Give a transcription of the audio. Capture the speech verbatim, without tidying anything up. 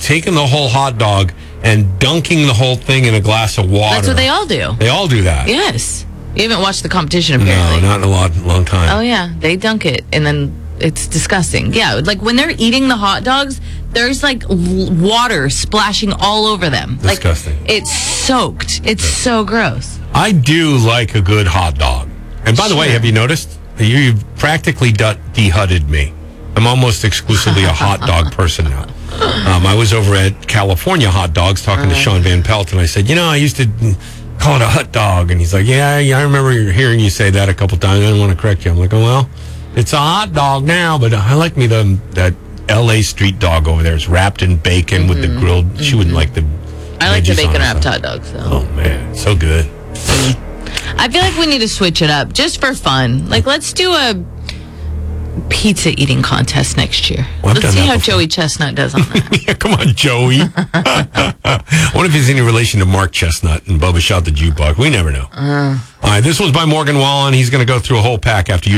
taking the whole hot dog and dunking the whole thing in a glass of water. That's what they all do. They all do that. Yes. You haven't watched the competition, apparently. No, not in a long, long time. Oh, yeah. They dunk it, and then it's disgusting. Yeah, like when they're eating the hot dogs, there's like l- water splashing all over them. Disgusting. Like, it's soaked. It's so gross. I do like a good hot dog. And by the way, have you noticed? You've practically de- de-hutted me. I'm almost exclusively a hot dog person now. Um, I was over at California Hot Dogs talking to Sean Van Pelt, and I said, you know, I used to call it a hot dog. And he's like, yeah, yeah, I remember hearing you say that a couple times. I didn't want to correct you. I'm like, oh, well, it's a hot dog now, but I like me the that L A street dog over there. It's wrapped in bacon mm-hmm. with the grilled. Mm-hmm. She wouldn't like the I like the bacon wrapped hot dogs, though. Oh, man, so good. I feel like we need to switch it up just for fun. Like, let's do a pizza eating contest next year. Well, let's see how before. Joey Chestnut does on that. Yeah, come on, Joey. I wonder if he's any relation to Mark Chestnut and Bubba Shot the Jukebox. We never know. Uh, All right, this was by Morgan Wallen. He's going to go through a whole pack after you.